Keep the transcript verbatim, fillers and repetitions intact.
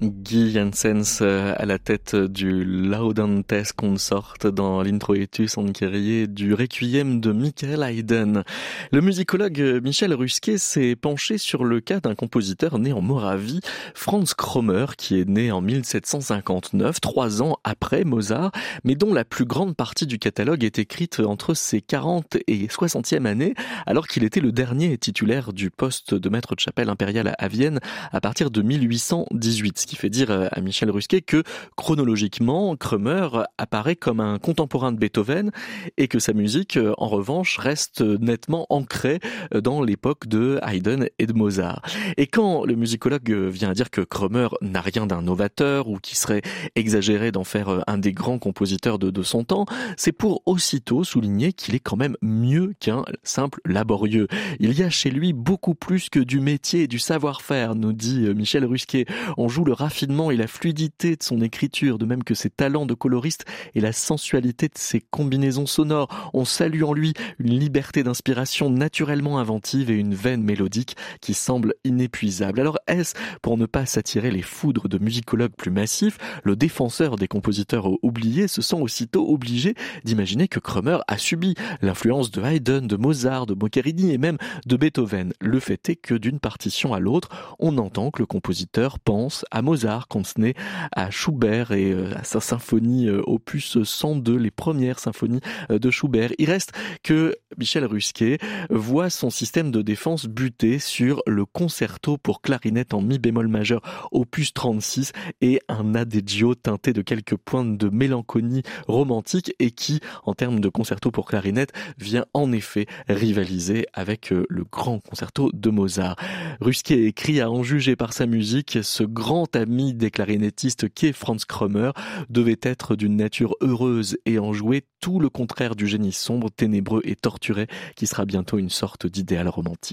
Guy Janssens euh, à la tête du Laudantes Consort dans l'Introitus en Kyrie du Requiem de Michael Haydn. Le musicologue Michel Rusquet s'est penché sur le cas d'un compositeur né en Moravie, Franz Krömer, qui est né en mille sept cent cinquante-neuf, trois ans après Mozart, mais dont la plus grande partie du catalogue est écrite entre ses quarante et soixantième années, alors qu'il était le dernier titulaire du poste de maître de chapelle impérial à Vienne à partir de mille huit cent dix-huit. Ce qui fait dire à Michel Rusquet que, chronologiquement, Krömer apparaît comme un contemporain de Beethoven et que sa musique, en revanche, reste nettement ancrée dans l'époque de Haydn et de Mozart. Et quand le musicologue vient à dire que Krömer n'a rien d'un novateur ou qui serait exagéré d'en faire un des grands compositeurs de, de son temps, c'est pour aussitôt souligner qu'il est quand même mieux qu'un simple laborieux. Il y a chez lui beaucoup plus que du métier et du savoir-faire, nous dit Michel Rusquet. On joue le raffinement et la fluidité de son écriture, de même que ses talents de coloriste et la sensualité de ses combinaisons sonores. On salue en lui une liberté d'inspiration naturellement inventive et une veine mélodique qui semble inépuisable. Alors est-ce pour ne pas s'attirer les foudres de musicologues plus massifs, le défenseur des compositeurs oubliés se sent aussitôt obligé d'imaginer que Krömer a subi l'influence de Haydn, de Mozart, de Boccherini et même de Beethoven. Le fait est que d'une partition à l'autre, on entend que le compositeur pense à Mozart, Kanzné, à Schubert et à sa symphonie opus cent deux, les premières symphonies de Schubert. Il reste que Michel Rusquet voit son système de défense buter sur le concerto pour clarinette en mi bémol majeur opus trente-six et un adagio teinté de quelques pointes de mélancolie romantique et qui, en termes de concerto pour clarinette, vient en effet rivaliser avec le grand concerto de Mozart. Rusquet écrit à en juger par sa musique, ce grand ami des clarinettistes qu'est Franz Krömer devait être d'une nature heureuse et en jouer tout le contraire du génie sombre, ténébreux et torturé qui sera bientôt une sorte d'idéal romantique.